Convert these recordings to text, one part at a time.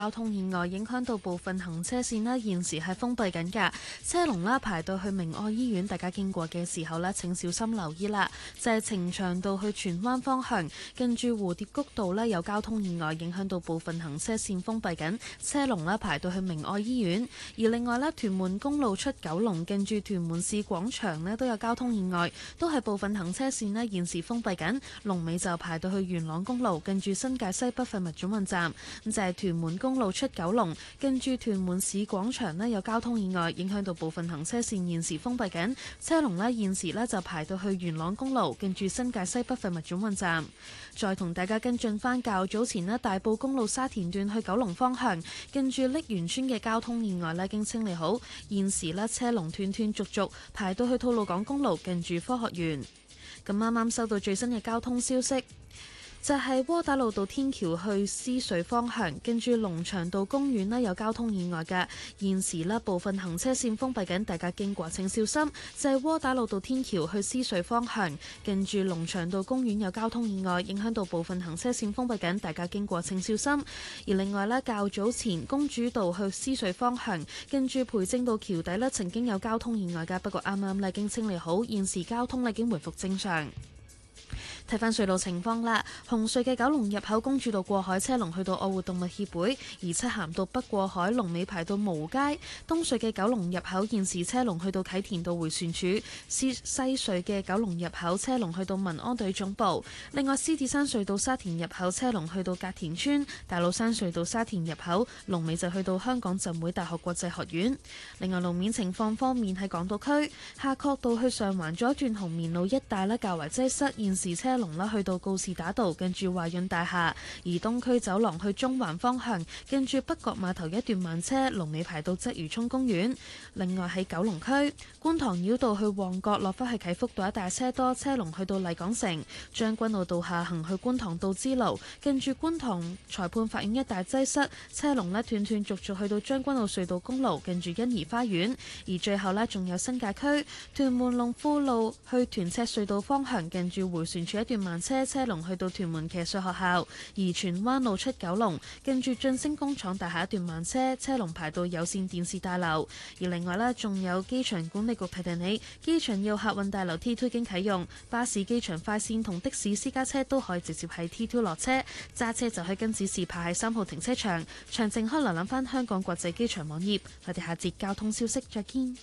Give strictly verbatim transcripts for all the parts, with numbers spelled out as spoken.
交通意外影響到部分行車線啦，現時係封閉緊㗎，車龍啦排到去明愛醫院，大家經過嘅時候呢，請小心留意啦。就係呈祥道去荃灣方向，近住蝴蝶谷道呢，有交通意外影響到部分行車線封閉緊，車龍啦排到去明愛醫院。而另外呢，屯門公路出九龍，近住屯門市廣場呢，都有交通意外，都係部分行車線呢，現時封閉緊，龍尾就排到去元朗公路，近住新界西北廢物轉運站。咁就係屯門公路出九龍，近住屯門市廣場呢，有交通意外，影響到部分行車線現時封閉緊，車龍呢，現時呢，就排到去元朗公路，近住新界西北廢物轉運站。再同大家跟進返較早前呢，大埔公路沙田段去九龍方向，近住瀝源村嘅交通意外呢，經清理好，現時呢，車龍斷斷續續排到去吐露港公路，近住科學園。咁啱啱收到最新嘅交通消息，就係窩打老道天橋去獅隧方向，跟住龍翔道公園呢有交通意外嘅，現時呢部分行車線封閉緊，大家經過請小心。就係窩打老道天橋去獅隧方向，跟住龍翔道公園有交通意外，影響到部分行車線封閉緊，大家經過請小心。而另外呢，較早前公主道去獅隧方向，跟住培正道橋底呢曾經有交通意外嘅，不過啱啱呢已經清理好，現時交通呢已經回復正常。睇返隧道情況啦，紅隧嘅九龍入口公主道過海車龍去到愛護動物協會，而漆咸道北過海龍尾排到蕪湖街。東隧嘅九龍入口現時車龍去到啟田道迴旋處，西隧嘅九龍入口車龍去到民安隊總部。另外獅子山隧道沙田入口車龍去到隔田村，大老山隧道沙田入口龍尾就去到香港浸會大學國際學院。另外路面情況方面喺港島區夏慤道去上環左轉紅棉路一帶咧較為擠塞，現時車龍啦去到告士打道，近住華潤大廈；而東區走廊去中環方向，近住北角碼頭一段慢車，龍尾排到鰂魚涌公園。另外喺九龍區觀塘繞道去旺角落返去啟福道一帶車多，車龍去到麗港城。將軍澳道下行去觀塘道支路，近住觀塘裁判法院一帶擠塞，車龍咧斷斷續續去到將軍澳隧道公路，近住欣怡花園。而最後咧仲有新界區屯門龍富路去屯赤隧道方向，近住迴旋處一段慢車，車龍去到屯門騎術學校。而荃灣路出九龍，近住晉升工廠大廈一段慢車，車龍排到有線電視大樓。而另外呢，仲有機場管理局提提你，機場要客運大樓 T 二 已經啟用，巴士、機場快線同的士私家車都可以直接喺 T 二 落車，揸車就可以跟指示排喺三號停車場。詳情可以瀏覽翻香港國際機場網頁。我哋下節交通消息再見。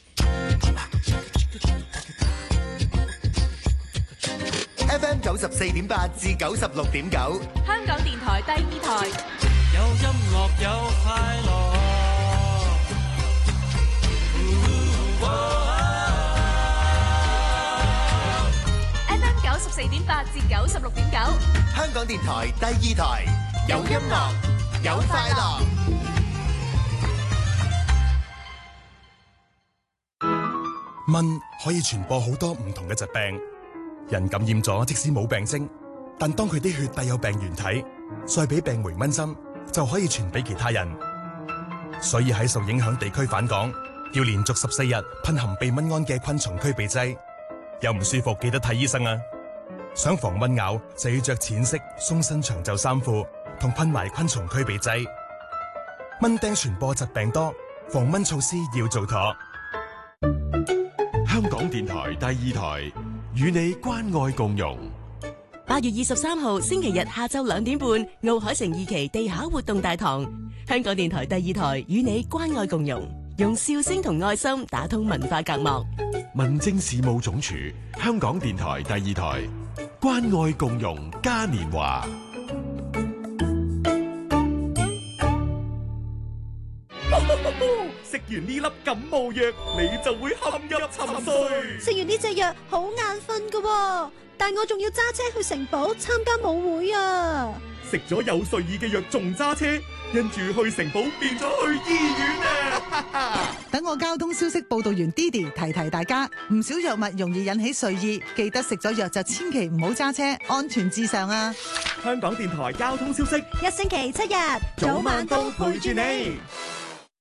F M 九十四點八至九十六點九， 香港電台第二台， 有音樂有快樂。 F M 九十四點八至九十六點九， 香港電台第二台，有音樂有快樂。 蚊可以傳播好多唔同嘅疾病。人感染咗，即使冇病徵，但當佢啲血帶有病原體，再俾病媒蚊針，就可以傳俾其他人。所以喺受影響地區返港，要連續十四日噴含避蚊胺嘅昆蟲驅鼻劑。有唔舒服記得睇醫生啊！想防蚊咬就要着淺色鬆身長袖衫褲，同噴埋昆蟲驅鼻劑。蚊叮傳播疾病多，防蚊措施要做妥。 香港電台第二台，與你關愛共融。 八月二十三號星期日下晝兩點半，奧海城二期地下活動大堂，香港電台第二台與你關愛共融，用笑聲同愛心打通文化隔膜。 民政事務總署，香港電台第二台，關愛共融嘉年華。 食完呢粒感冒藥，你就會陷入沉睡。 食完呢隻藥好眼瞓㗎，但我仲要揸車去城堡參加舞會啊！ 食咗有睡意嘅藥仲揸車，跟住去城堡變咗去醫院啊！ 等我交通消息報道員 Didi 提提大家，唔少藥物容易引起睡意，記得食咗藥就千祈唔好揸車，安全至上啊！ 香港電台交通消息， 一星期七日， 早晚都陪住你。